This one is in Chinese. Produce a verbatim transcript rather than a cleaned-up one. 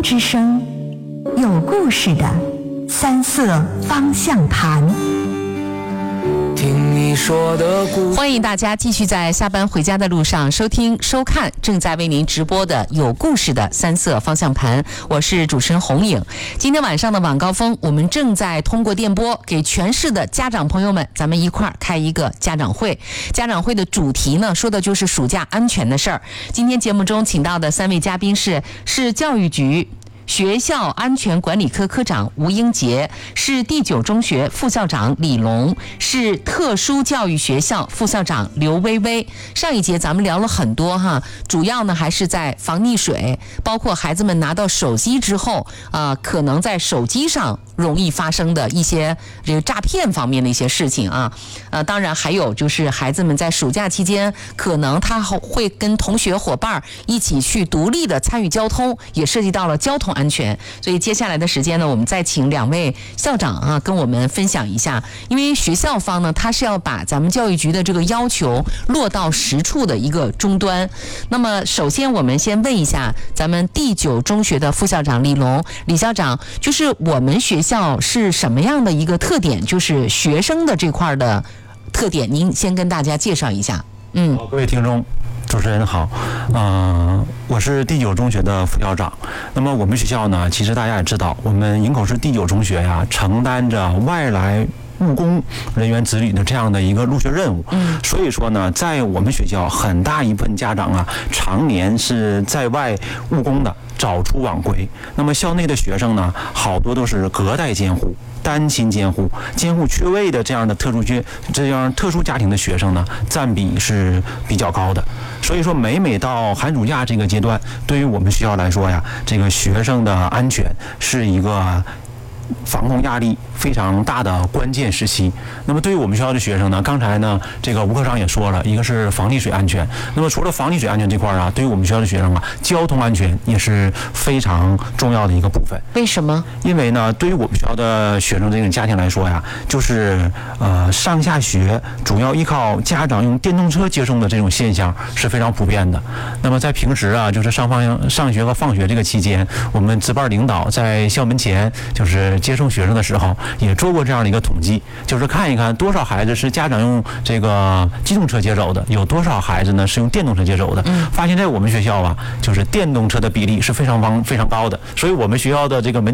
风之声，有故事的三色方向盘。 听你说的故欢迎大家继续在下班回家的路上收听收看正在为您直播的有故事的三色方向盘，我是主持人红颖。今天晚上的晚高峰，我们正在通过电波给全市的家长朋友们，咱们一块儿开一个家长会。家长会的主题呢，说的就是暑假安全的事儿。今天节目中请到的三位嘉宾是市教育局学校安全管理科科长吴英杰，是第九中学副校长李龙，是特殊教育学校副校长刘薇薇。上一节咱们聊了很多哈，主要呢还是在防溺水，包括孩子们拿到手机之后啊、呃，可能在手机上容易发生的一些这个诈骗方面的一些事情啊。呃，当然还有就是孩子们在暑假期间，可能他会跟同学伙伴一起去独立的参与交通，也涉及到了交通安全。所以接下来的时间呢，我们再请两位校长啊跟我们分享一下，因为学校方呢，他是要把咱们教育局的这个要求落到实处的一个终端。那么首先我们先问一下咱们第九中学的副校长李龙，李校长，就是我们学校是什么样的一个特点，就是学生的这块的特点，您先跟大家介绍一下。嗯， 好，各位听众，主持人好，嗯、呃，我是第九中学的副校长。那么我们学校呢，其实大家也知道，我们营口市第九中学呀，承担着外来务工人员子女的这样的一个入学任务。嗯，所以说呢，在我们学校，很大一部分家长啊，常年是在外务工的，早出晚归。那么校内的学生呢，好多都是隔代监护、单亲监护、监护缺位的这样的特殊学这样特殊家庭的学生呢，占比是比较高的。所以说，每每到寒暑假这个阶段，对于我们学校来说呀，这个学生的安全是一个防控压力非常大的关键时期。那么对于我们学校的学生呢，刚才呢这个吴科长也说了，一个是防溺水安全。那么除了防溺水安全这块啊，对于我们学校的学生啊，交通安全也是非常重要的一个部分。 为什么？ 因为呢，对于我们学校的学生这种家庭来说呀，就是呃上下学主要依靠家长用电动车接送的这种现象是非常普遍的。那么在平时啊，就是上放上学和放学这个期间，我们值班领导在校门前就是接送学生的时候，也做过这样的一个统计，就是看一看多少孩子是家长用这个机动车接走的，有多少孩子呢是用电动车接走的。发现在我们学校啊，就是电动车的比例是非常非常高的，所以我们学校的这个门